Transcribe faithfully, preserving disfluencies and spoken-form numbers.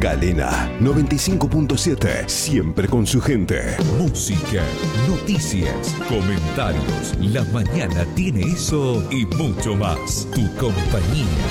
Galena noventa y cinco punto siete, siempre con su gente. Música, noticias, comentarios. La mañana tiene eso y mucho más. Tu compañía.